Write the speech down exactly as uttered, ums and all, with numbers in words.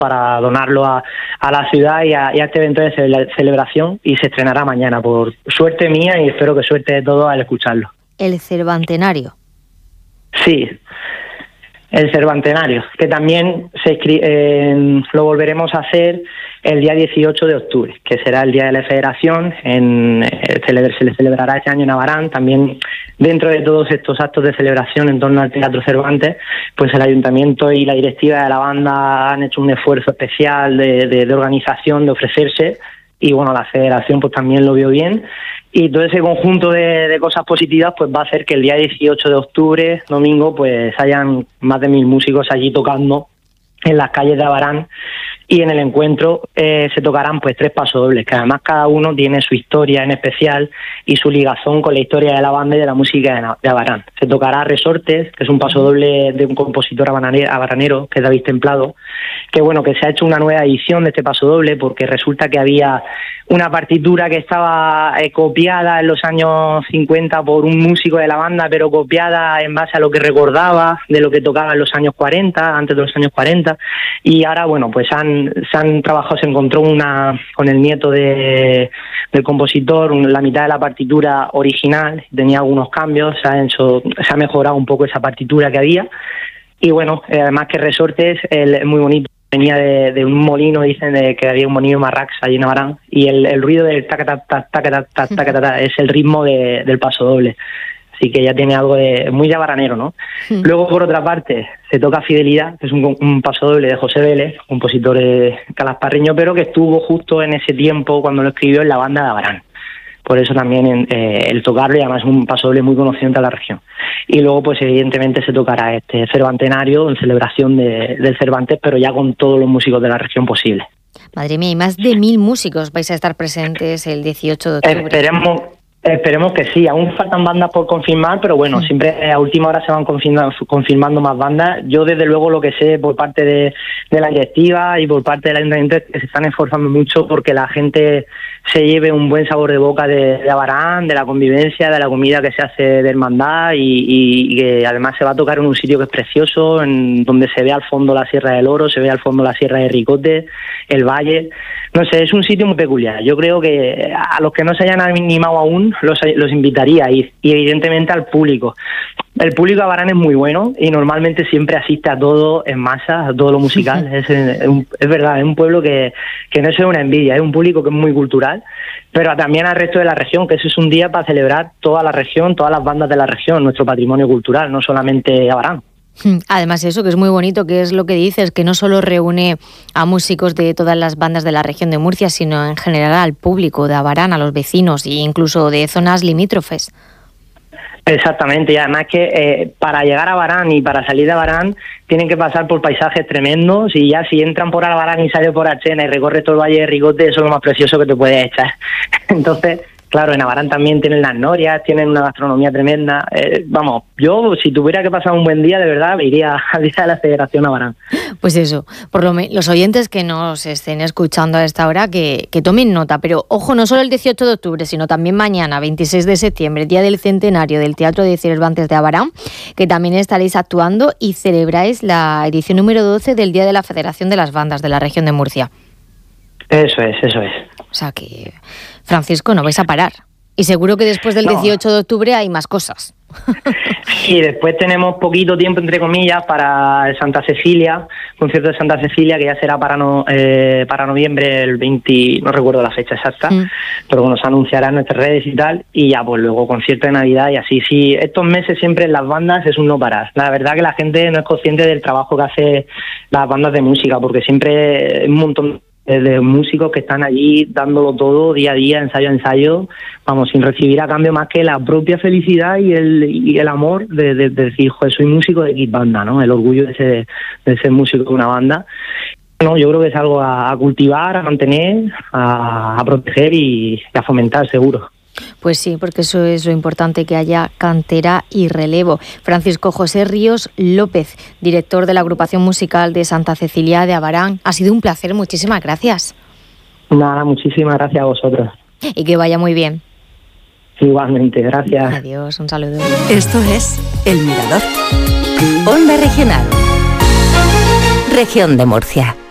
para donarlo a, a la ciudad y a, y a este evento de cele- celebración, y se estrenará mañana, por suerte mía y espero que suerte de todos al escucharlo. El Cervantenario. Sí, el Cervantenario, que también se escri- eh, lo volveremos a hacer el día dieciocho de octubre, que será el Día de la Federación. En, eh, cele- se le celebrará este año en Abarán. También dentro de todos estos actos de celebración en torno al Teatro Cervantes, pues el Ayuntamiento y la directiva de la banda han hecho un esfuerzo especial de, de, de organización, de ofrecerse, y bueno, la Federación pues también lo vio bien, y todo ese conjunto de, de cosas positivas pues va a hacer que el día dieciocho de octubre, domingo, pues hayan más de mil músicos allí tocando en las calles de Abarán, y en el encuentro eh, se tocarán pues tres pasodobles, que además cada uno tiene su historia en especial y su ligazón con la historia de la banda y de la música de, de Abarán. Se tocará Resortes, que es un pasodoble de un compositor abaranero, que es David Templado, que bueno, que se ha hecho una nueva edición de este pasodoble porque resulta que había una partitura que estaba eh, copiada en los años cincuenta por un músico de la banda, pero copiada en base a lo que recordaba de lo que tocaba en los años cuarenta, antes de los años cuarenta, y ahora, bueno, pues han, se han trabajado, se encontró una con el nieto de, del compositor, un, la mitad de la partitura original, tenía algunos cambios, se ha, hecho, se ha mejorado un poco esa partitura que había, y bueno, eh, además que Resortes el, es muy bonito. Venía de, de un molino, dicen de que había un molino marrax allí en Abarán, y el, el ruido del tacatata, tacatata, tacatata es el ritmo de, del pasodoble. Así que ya tiene algo de muy de abaranero, ¿no? Sí. Luego, por otra parte, se toca Fidelidad, que es un, un pasodoble de José Vélez, compositor eh, calasparreño, pero que estuvo justo en ese tiempo cuando lo escribió en la banda de Abarán. Por eso también eh, el tocarlo, y además es un pasodoble muy conocido entre la región. Y luego, pues evidentemente se tocará este Cervantenario en celebración de, del Cervantes, pero ya con todos los músicos de la región posible. Madre mía, y más de mil músicos vais a estar presentes el dieciocho de octubre. Esperemos, esperemos que sí. Aún faltan bandas por confirmar, pero bueno, sí. Siempre a última hora se van confirmando, confirmando más bandas. Yo, desde luego, lo que sé por parte de, de la directiva y por parte del ayuntamiento es que se están esforzando mucho porque la gente se lleve un buen sabor de boca de, de Abarán, de la convivencia, de la comida que se hace de hermandad, y, y, y que además se va a tocar en un sitio que es precioso, en donde se ve al fondo la Sierra del Oro, se ve al fondo la Sierra de Ricote, el valle. No sé, es un sitio muy peculiar. Yo creo que a los que no se hayan animado aún los, los invitaría a ir, y evidentemente al público. El público de Abarán es muy bueno y normalmente siempre asiste a todo en masa, a todo lo musical. Es, es, es verdad, es un pueblo que, que no es una envidia, es un público que es muy cultural, pero también al resto de la región, que eso es un día para celebrar toda la región, todas las bandas de la región, nuestro patrimonio cultural, no solamente Abarán. Además, eso que es muy bonito, que es lo que dices, que no solo reúne a músicos de todas las bandas de la región de Murcia, sino en general al público de Abarán, a los vecinos e incluso de zonas limítrofes. Exactamente, y además que eh, para llegar a Abarán y para salir de Abarán tienen que pasar por paisajes tremendos, y ya si entran por Abarán y salen por Achena y recorres todo el valle de Ricote, eso es lo más precioso que te puedes echar. Entonces, claro, en Abarán también tienen las norias, tienen una gastronomía tremenda. Eh, vamos, yo si tuviera que pasar un buen día, de verdad, me iría al día de la Federación Abarán. Pues eso, por lo me- los oyentes que nos estén escuchando a esta hora, que, que tomen nota. Pero ojo, no solo el dieciocho de octubre, sino también mañana, veintiséis de septiembre, día del centenario del Teatro de Cervantes de Abarán, que también estaréis actuando y celebráis la edición número doce del Día de la Federación de las Bandas de la región de Murcia. Eso es, eso es. O sea que, Francisco, no vais a parar. Y seguro que después del no. dieciocho de octubre hay más cosas. Sí, después tenemos poquito tiempo, entre comillas, para Santa Cecilia, concierto de Santa Cecilia, que ya será para no, eh, para noviembre, el veinte, no recuerdo la fecha exacta, mm. pero bueno, se anunciará en nuestras redes y tal, y ya pues luego concierto de Navidad y así. Sí, estos meses siempre en las bandas es un no parar. La verdad que la gente no es consciente del trabajo que hace las bandas de música, porque siempre un montón de músicos que están allí dándolo todo día a día, ensayo a ensayo, vamos, sin recibir a cambio más que la propia felicidad y el y el amor de, de, de decir, joder, soy músico de X banda, ¿no? El orgullo de ser, de ser músico de una banda. No, yo creo que es algo a, a cultivar, a mantener, a, a proteger y a fomentar, seguro. Pues sí, porque eso es lo importante, que haya cantera y relevo. Francisco José Ríos López, director de la agrupación musical de Santa Cecilia de Abarán. Ha sido un placer, muchísimas gracias. Nada, muchísimas gracias a vosotros. Y que vaya muy bien. Igualmente, gracias. Adiós, un saludo. Esto es El Mirador. Onda Regional. Región de Murcia.